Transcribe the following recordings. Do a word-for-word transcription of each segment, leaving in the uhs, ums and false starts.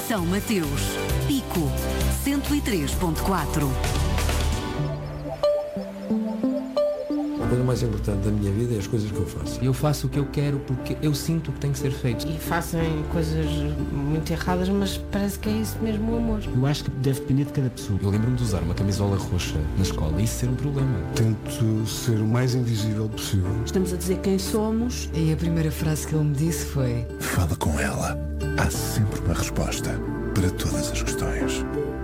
São Mateus, Pico, cento e três ponto quatro. A coisa mais importante da minha vida é as coisas que eu faço. Eu faço o que eu quero porque eu sinto que tem que ser feito. E fazem coisas muito erradas, mas parece que é isso mesmo o amor. Eu acho que deve depender de cada pessoa. Eu lembro-me de usar uma camisola roxa na escola e isso ser um problema. Tento ser o mais invisível possível. Estamos a dizer quem somos. E a primeira frase que ele me disse foi: fala com ela. Há sempre uma resposta para todas as questões.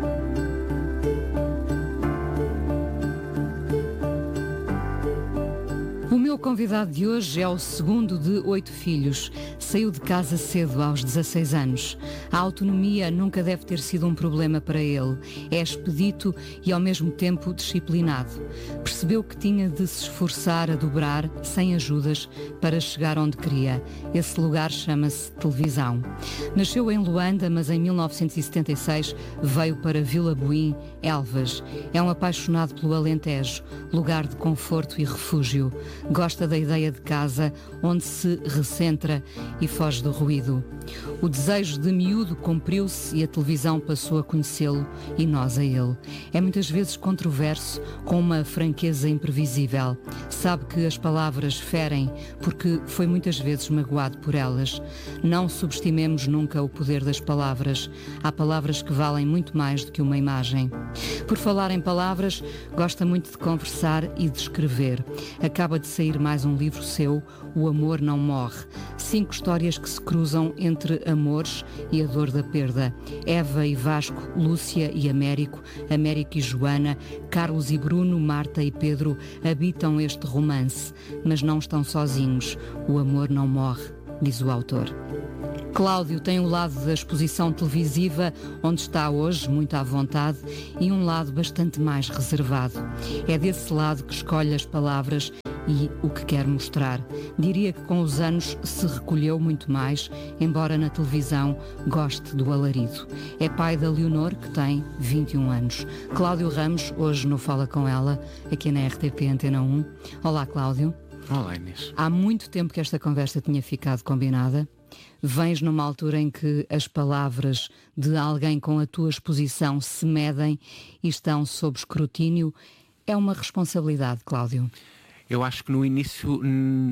O meu convidado de hoje é o segundo de oito filhos. Saiu de casa cedo, aos dezasseis anos. A autonomia nunca deve ter sido um problema para ele. É expedito e ao mesmo tempo disciplinado. Percebeu que tinha de se esforçar a dobrar, sem ajudas, para chegar onde queria. Esse lugar chama-se televisão. Nasceu em Luanda, mas em mil novecentos e setenta e seis veio para Vila Boim, Elvas. É um apaixonado pelo Alentejo, lugar de conforto e refúgio. Gosta da ideia de casa, onde se recentra e foge do ruído. O desejo de miúdo cumpriu-se e a televisão passou a conhecê-lo e nós a ele. É muitas vezes controverso, com uma franqueza imprevisível. Sabe que as palavras ferem, porque foi muitas vezes magoado por elas. Não subestimemos nunca o poder das palavras. Há palavras que valem muito mais do que uma imagem. Por falar em palavras, gosta muito de conversar e de escrever. Acaba de sair mais um livro seu, O Amor Não Morre. Cinco histórias que se cruzam entre amores e a dor da perda. Eva e Vasco, Lúcia e Américo, Américo e Joana, Carlos e Bruno, Marta e Pedro habitam este romance, mas não estão sozinhos. O amor não morre, diz o autor. Cláudio tem o lado da exposição televisiva, onde está hoje, muito à vontade, e um lado bastante mais reservado. É desse lado que escolhe as palavras e o que quer mostrar. Diria que com os anos se recolheu muito mais, embora na televisão goste do alarido. É pai da Leonor, que tem vinte e um anos. Cláudio Ramos, hoje no Fala Com Ela, aqui na R T P Antena um. Olá, Cláudio. Olá, Inês. Há muito tempo que esta conversa tinha ficado combinada. Vens numa altura em que as palavras de alguém com a tua exposição se medem e estão sob escrutínio. É uma responsabilidade, Cláudio? Eu acho que no início n-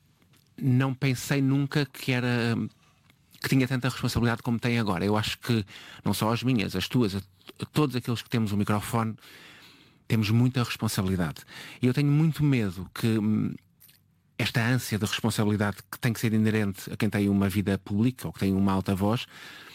não pensei nunca que era que tinha tanta responsabilidade como tem agora. Eu acho que não só as minhas, as tuas, a, a todos aqueles que temos o microfone, temos muita responsabilidade. E eu tenho muito medo que hum, esta ânsia de responsabilidade que tem que ser inerente a quem tem uma vida pública ou que tem uma alta voz,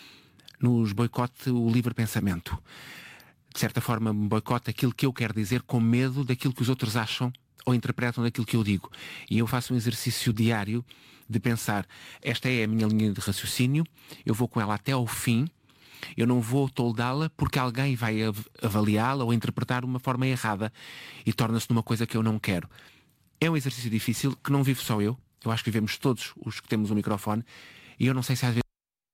nos boicote o livre pensamento. De certa forma, me boicote aquilo que eu quero dizer com medo daquilo que os outros acham ou interpretam daquilo que eu digo. E eu faço um exercício diário de pensar, esta é a minha linha de raciocínio, eu vou com ela até ao fim, eu não vou toldá-la porque alguém vai av- avaliá-la ou interpretar de uma forma errada e torna-se numa coisa que eu não quero. É um exercício difícil que não vivo só eu, eu acho que vivemos todos os que temos o microfone, e eu não sei se às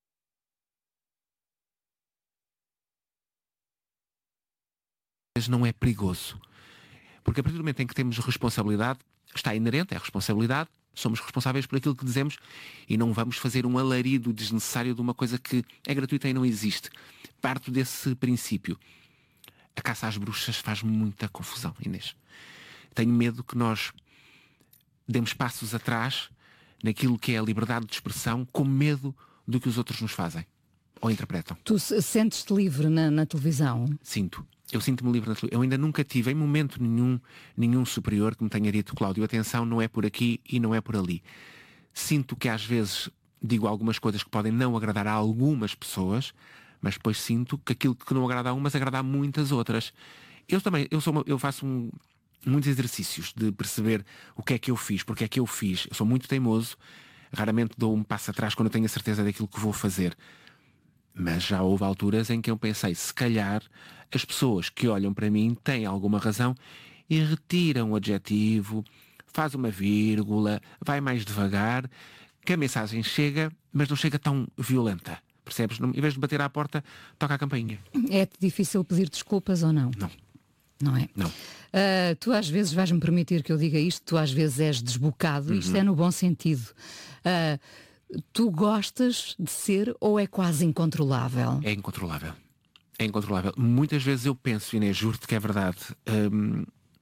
vezes não é perigoso. Porque a partir do momento em que temos responsabilidade, está inerente, é responsabilidade, somos responsáveis por aquilo que dizemos e não vamos fazer um alarido desnecessário de uma coisa que é gratuita e não existe. Parto desse princípio. A caça às bruxas faz muita confusão, Inês. Tenho medo que nós demos passos atrás naquilo que é a liberdade de expressão com medo do que os outros nos fazem ou interpretam. Tu sentes-te livre na, na televisão? Sinto. Eu sinto-me livre na televisão. Eu ainda nunca tive em momento nenhum, nenhum superior que me tenha dito, Cláudio, atenção, não é por aqui e não é por ali. Sinto que às vezes digo algumas coisas que podem não agradar a algumas pessoas, mas depois sinto que aquilo que não agrada a umas agrada a muitas outras. Eu também, eu, sou uma, eu faço um, muitos exercícios de perceber o que é que eu fiz, porque é que eu fiz. Eu sou muito teimoso, raramente dou um passo atrás quando eu tenho a certeza daquilo que vou fazer. Mas já houve alturas em que eu pensei, se calhar as pessoas que olham para mim têm alguma razão e retiram o adjetivo, faz uma vírgula, vai mais devagar, que a mensagem chega, mas não chega tão violenta. Percebes? Em vez de bater à porta, toca a campainha. É difícil pedir desculpas ou não? Não. Não é? Não. Uh, tu às vezes vais-me permitir que eu diga isto, tu às vezes és desbocado, uhum. Isto é no bom sentido. Uh, tu gostas de ser ou é quase incontrolável? É incontrolável. É incontrolável. Muitas vezes eu penso, Inês, juro-te que é verdade, hum,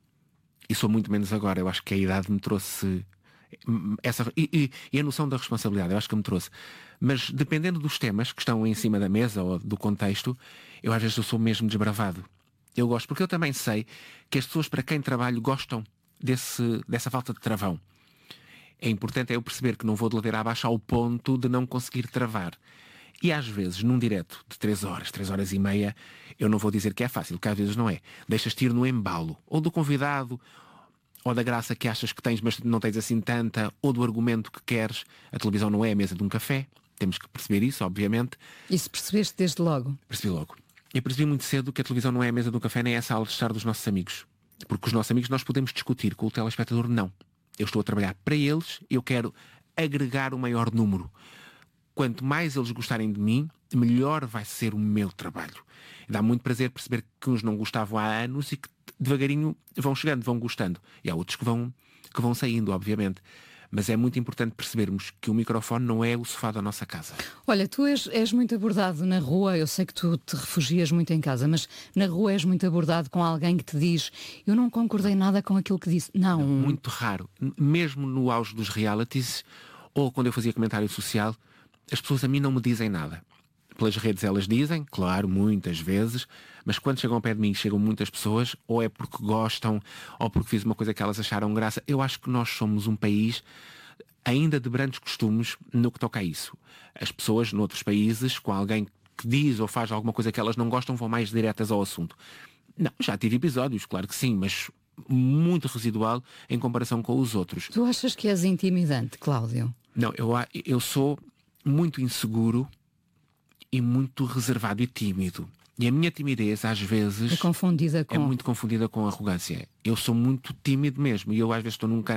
e sou muito menos agora. Eu acho que a idade me trouxe essa, e, e, e a noção da responsabilidade, eu acho que me trouxe. Mas dependendo dos temas que estão em cima da mesa ou do contexto, eu às vezes eu sou mesmo desbravado. Eu gosto, porque eu também sei que as pessoas para quem trabalho gostam desse, dessa falta de travão. É importante é eu perceber que não vou de ladeira abaixo ao ponto de não conseguir travar. E às vezes, num direto de três horas, três horas e meia, eu não vou dizer que é fácil, que às vezes não é. Deixas-te ir no embalo, ou do convidado, ou da graça que achas que tens, mas não tens assim tanta, ou do argumento que queres. A televisão não é a mesa de um café, temos que perceber isso, obviamente. Isso percebeste desde logo? Percebi logo. Eu percebi muito cedo que a televisão não é a mesa de um café, nem é a sala de estar dos nossos amigos. Porque os nossos amigos nós podemos discutir, com o telespectador não. Eu estou a trabalhar para eles, eu quero agregar o maior número. Quanto mais eles gostarem de mim, melhor vai ser o meu trabalho. Dá muito prazer perceber que uns não gostavam há anos e que devagarinho vão chegando, vão gostando. E há outros que vão, que vão saindo, obviamente. Mas é muito importante percebermos que o microfone não é o sofá da nossa casa. Olha, tu és, és muito abordado na rua, eu sei que tu te refugias muito em casa, mas na rua és muito abordado com alguém que te diz: eu não concordei nada com aquilo que disse. Não. não muito raro. Mesmo no auge dos realities, ou quando eu fazia comentário social, as pessoas a mim não me dizem nada. Pelas redes elas dizem, claro, muitas vezes, mas quando chegam ao pé de mim, chegam muitas pessoas, ou é porque gostam, ou porque fiz uma coisa que elas acharam graça. Eu acho que nós somos um país ainda de brandos costumes no que toca a isso. As pessoas noutros países, com alguém que diz ou faz alguma coisa que elas não gostam, vão mais diretas ao assunto. Não, já tive episódios, claro que sim, mas muito residual em comparação com os outros. Tu achas que és intimidante, Cláudio? Não, eu, eu sou muito inseguro e muito reservado e tímido. E a minha timidez, às vezes, é confundida com... é muito confundida com arrogância. Eu sou muito tímido mesmo. E eu, às vezes, estou num canto